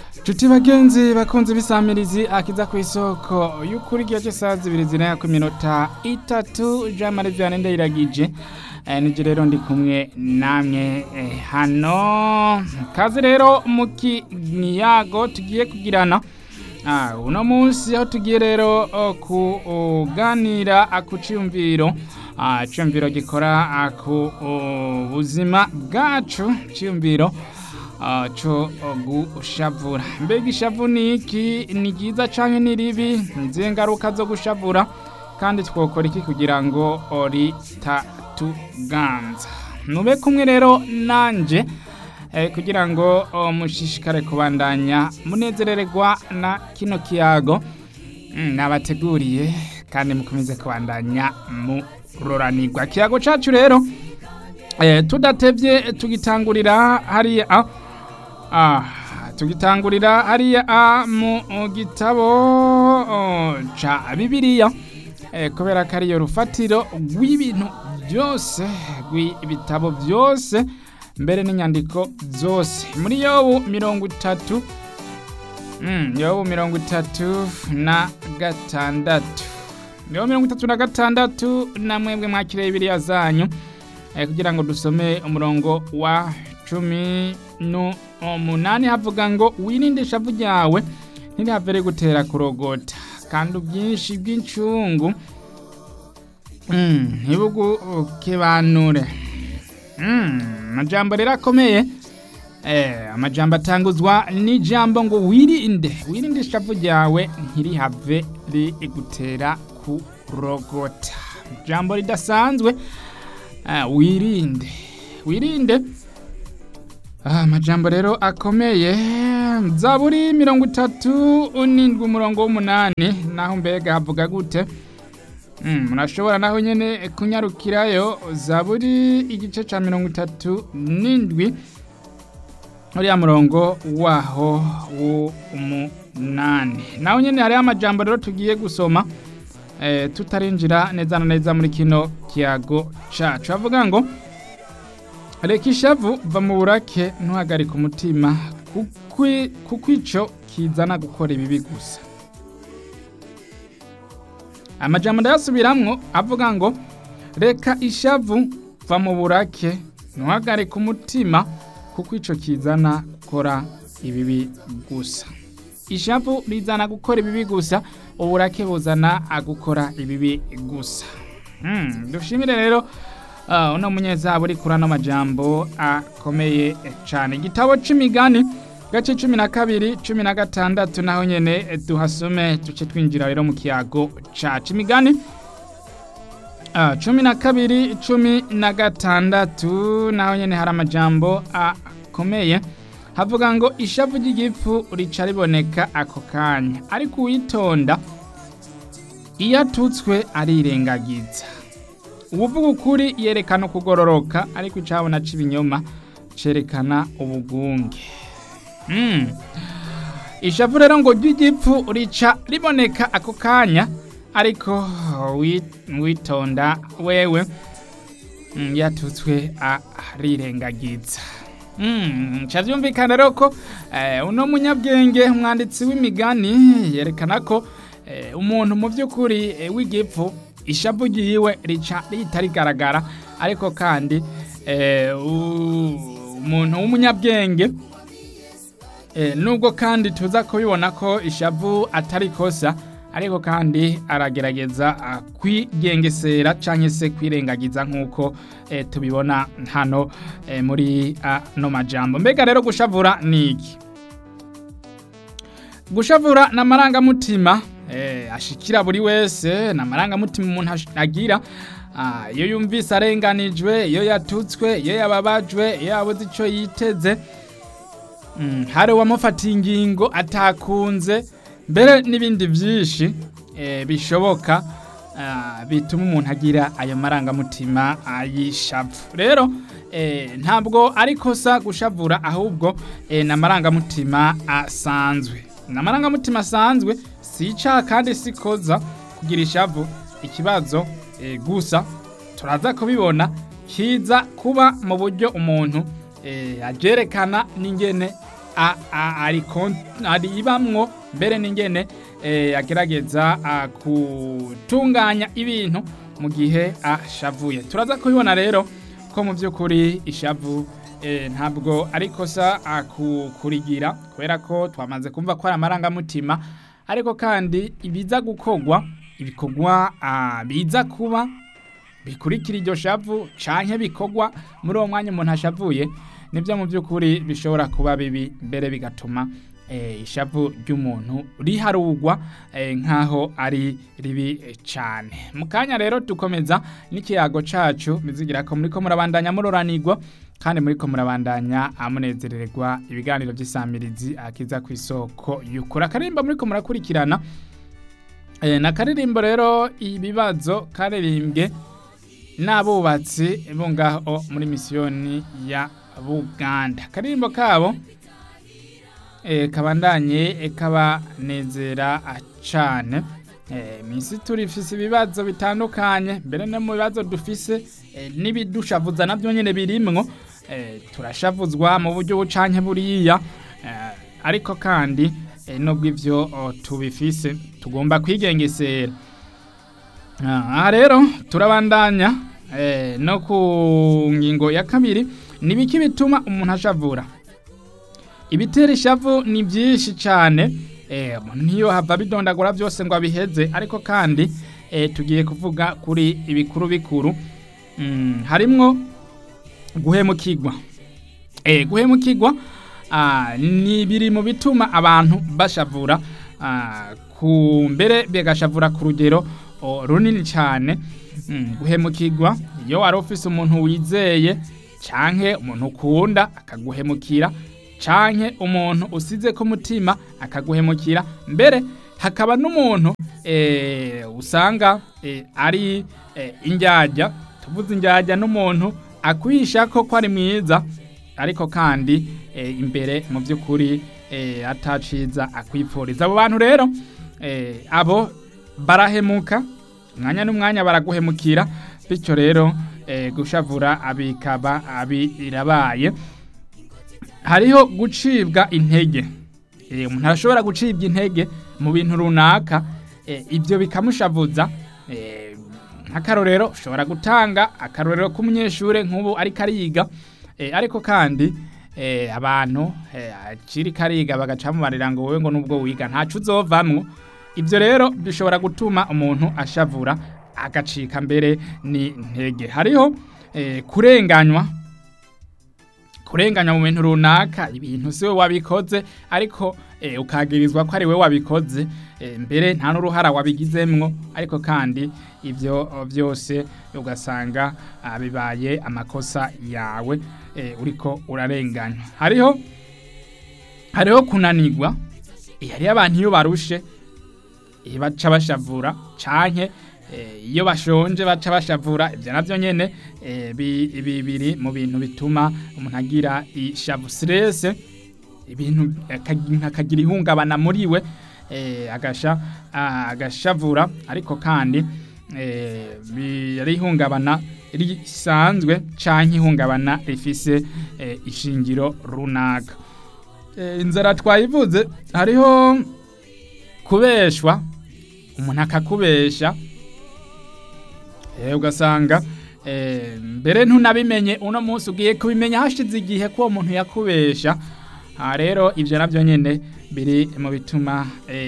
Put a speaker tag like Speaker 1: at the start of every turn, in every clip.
Speaker 1: Chuti bagenzi bakunze bisamirizi akiza ku isoko y'ukuri gihe cy'isaha 2:03 jamare byane ndayiragije nije rero ndi kumwe namwe hano kazi rero mu kiyago tugiye kugirana uno munsi aho tugiye rero kuganira ku cyumviro cyumviro gikora ku buzima bwacu cyumviro cyo gushavura mbega ishavu niki ni giza canke ni ribi nziye ngaruka zo gushavura kandi twokora iki kugira ngo ritatuganza nube kumwe rero nanje kugira ngo mushishikare kubandanya munezerererwa na kino kiyago nabateguriye kandi mukomeze kubandanya muroranirwa kiyago cacu rero tudatevye tugitangurira hariya tugitangurira hariya mu gitabo ca Bibiliya kubera ko ariyo rufatiro rw'ibintu byose rw'ibitabo byose mbere n'inyandiko zose muri Yobu 30 Yobu 36 Yobu 36 namwebwe mwakire Bibiliya zanyu kugira ngo dusome umurongo wa 18 havuga ngo wirinde ishavu ryawe ntirihave gutera kurogota kandi ubwinshi bw'incungu ntibugukebanure amajambo rero akomeye amajambo atanguzwa n'ijambo ngo wirinde ishavu ryawe ntirihave rigutera kurogota ijambo ridasanzwe wirinde amajambo rero akomeye Zaburi 37 umurongo w'8 naho mbega havuga gute murashobora naho nyene kunyarukirayo Zaburi igice ca 37 uriya murongo waho w'8 naho nyene hari amajambo rero tugiye gusoma tutarinjira neza na neza muri kino kiyago cacu avuga ngo reka ishavu va mu burake ntuhagarike umutima kuko ico kizana gukora ibibi gusa amajambo ndayasubiramwo avuga ngo reka ishavu va mu burake ntuhagarike umutima kuko ico kizana gukora ibibi gusa ishavu rizana gukora ibibi gusa uburake buzana gukora ibibi gusa dushimire rero uno munyezabu uri kurano majambo akomeye cyane igitabo c'imigani gace 12:16 naho nyene duhasome tuce twinjira rero mu kiyago ca imigani 12:16 naho nyene hari amajambo akomeye havuga ngo ishavu ry'igifu rica riboneka ako kanya ariko uyitonda iyo atutswe arirengagiza ubuvuga ukuri yerekana kugororoka ariko icabona c'ibinyoma cerekana ubugunge ishavu rero ngo ry'igifu rica riboneka ako kanya ariko witonda wewe yatutswe arirengagiza Chavyumvikana rero ko uno munyabwenge umwanditsi w'imigani yerekana ko umuntu mu by'ukuri w'igifu ishavu giyiwe rica ritarigaragara ariko kandi umuntu w'umunyabwenge nubwo kandi tuza kubibona ko ishavu atari kosa ariko kandi aragerageza kwigengesera canke se kwirengagiza nkuko tubibona hano muri no majambo mbega rero gushavura niki gushavura namaranga mutima ashikira buri wese namaranga mutima umuntu agira iyo yumvise arenganijwe iyo yatutswe iyo yababajwe iyo yabuze ico yiteze hari wamufatiye ingingo atakunze mbere n'ibindi byinshi bishoboka bituma umuntu agira ayo maranga mutima ayishavu rero ntabwo ari kosa gushavura ahubwo namaranga mutima asanzwe namaranga mutima asanzwe sica kandi sikoza kugira ishavu ikibazo gusa turaza kubibona kiza kuba mu buryo umuntu ajerekana n'ingene aribamwo mbere n'ingene agerageza gutunganya ibintu mu gihe ashavuye. Turaza kubibona rero ko mu by'ukuri ishavu ntabwo ari kosa kurigira, kubera ko twamaze kumva ko ari amarangamutima, ariko kandi ibiza gukorwa ibikorwa biza kuba bikurikira iryo shavu canke bikorwa muri uwo mwanya umuntu ashavuye, nibyo mu by'ukuri bishobora kuba bibi mbere bigatuma ishavu ry'umuntu riharugwa nkaho ari ribi cyane. Mu kanya rero dukomeza n'ikiyago cacu, bizigira ko muriko murabandanya muroranirwa kandi muriko murabandanya amunezererwa ibiganiro by'isamirizi akiza ku isoko y'ukuri. Akaririmbo muriko murakurikirana na karirimbo rero ibibazo karirimbwe n'abubatsi bo ngaho muri misiyoni ya Buganda. Karirimbo kabo kabandanye kabanezera cane. Misi turifise ibibazo bitandukanye, mbere no mu bibazo dufise n'ibidushavuza navyo nyene birimwo. Turashavuzwa mu buryo bucanke buriya, ariko kandi nubwo ivyo tubifise tugomba kwigengesera. Aha rero turabandanya no ku ngingo ya kabiri, nibiki bituma umuntu ashavura. Ibitera ishavu ni byinshi cyane, niyo hava bidondagura byose ngo abiheze, ariko kandi tugiye kuvuga kuri ibikuru bikuru. Harimwo guhemukirwa. Guhemukirwa ni biri mu bituma abantu bashavura, ku mbere begashavura ku rugero runini cyane. Guhemukirwa iyo wari ufise umuntu wizeye canke umuntu ukunda akaguhemukira, canke umuntu usize ko mutima akaguhemukira, mbere hakaba n'umuntu usanga ari indyarya. Tuvuze indyarya n'umuntu akwisha ko ari mwiza, ariko kandi imbere mu by'ukuri ataciza akwipfuriza. Abo bantu rero abo barahemuka umwanya n'umwanya, baraguhemukira, bityo rero gushavura abikaba abirabaye. Hariho gucibwa intege. Umuntu arashobora gucibwa intege mu bintu runaka, ibyo bikamushavuza. Nk'akarorero ushobora gutanga akarorero k'umunyeshure nk'ubu ariko ariga, ariko kandi abantu akiri kariga bagacamubarira ngo wowe ngo nubwo wiga ntacu uzovamwo. Ibyo rero bishobora gutuma umuntu ashavura agacika mbere ni intege. Hariho kurenganywa mu bintu runaka, ibintu siwe wabikoze ariko ukagirizwa ko ari we wabikoze, mbere nta n'uruhara wabigizemwo, ariko kandi ibyo byose ugasanga bibaye amakosa yawe, uriko urarenganywa. Hariho kunanirwa. Hariho abantu iyo barushe baca bashavura, canke iyo bashonje baca bashavura. Ibyo navyo nyene biri mu bintu bituma umuntu agira ishavu, stress, ibintu akagira ihungabana muri we, agashavura, ariko kandi ari ihungabana risanzwe canke ihungabana rifise ishingiro runaka. Inzara twayivuze. Hariho kubeshwa, umuntu akakubesha, ugasanga mbere ntunabimenye, uno munsi ugiye kubimenya hashize igihe ko uwo muntu yakubesha. Rero ibyo navyo nyene biri mu bituma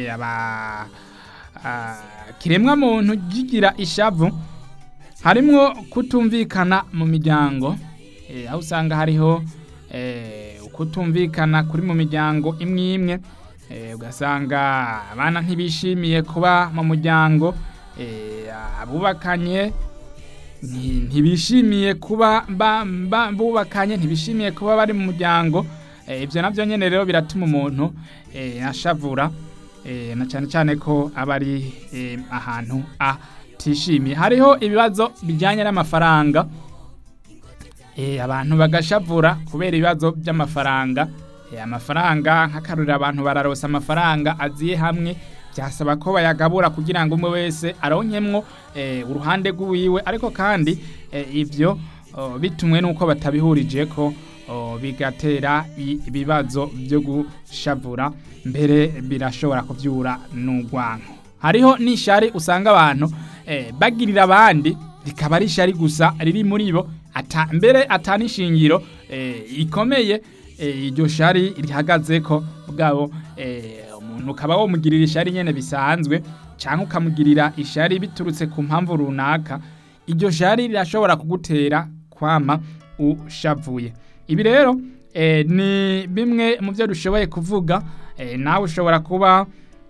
Speaker 1: kiremwa muntu gigira ishavu. Harimwo kutumvikana mu miryango, aho usanga hariho kutumvikana kuri mu miryango imwe imwe. Ugasanga abana ntibishimiye kuba mu muryango, abubakanye ntibishimiye kuba bubakanye, ntibishimiye kuba bari mu muryango. Ibyo navyo nyene rero biratuma umuntu ashavura, na cyane cyane ko aba ari ahantu atishimiye. Hariho ibibazo bijyanye n'amafaranga, abantu bagashavura kubera ibibazo by'amafaranga. Amafaranga nk'akarurira, abantu bararosa amafaranga aziye hamwe, byasaba ko bayagabura kugira ngo umwe wese aronkemwo uruhande rw'iwiwe, ariko kandi ivyo bitumwe nuko batabihurije ko bigatera ibibazo byo gushavura, mbere birashobora kuvyura n'urwanko. Hariho n'ishari usanga abantu bagirira abandi, rikaba ari ishari gusa riri muri bo, mbere atanishingiro ikomeye iryo shari rihagazeko bwabo. Umuntu ukaba womugirira ishari nyene bisanzwe, canke ukamugirira ishari biturutse ku mpamvu runaka, iryo shari rirashobora kugutera kwama ushavuye. Ibi rero ni bimwe mu byo dushoboye kuvuga. Nawe ushobora kuba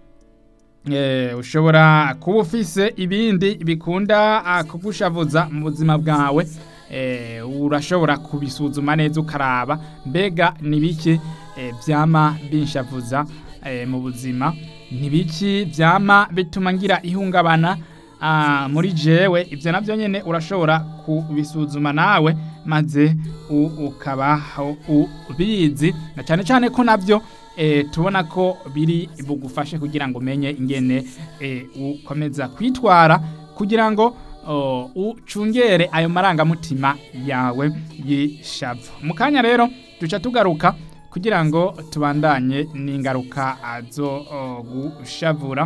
Speaker 1: ufise ibindi bikunda kugushavuza mu buzima bwawe. Urashobora kubisuzuma neza ukaraba mbega nibiki vyama binshavuza mu buzima, nibiki vyama bituma ngira ihungabana muri jewe. Ivyo navyo nyene urashobora kubisuzuma nawe, maze ukaba ubizi, na cane cane ko navyo tubona ko biri bugufashe kugira ngo umenye ingene ukomeza kwitwara kugira ngo ucungere ayo marangamutima yawe y'ishavu. Mu kanya rero duca tugaruka kugira ngo tubandanye n'ingaruka zo gushavura.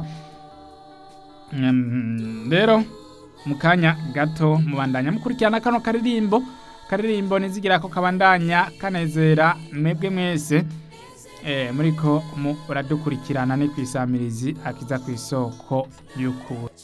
Speaker 1: Rero mu kanya gato mubandanya mukurikirana kano karirimbo nizigira ko kabandanya kanezera mwebwe mwese muriko muradukurikirana ni kwisamirizi Akiza kw'isoko y'ukuri.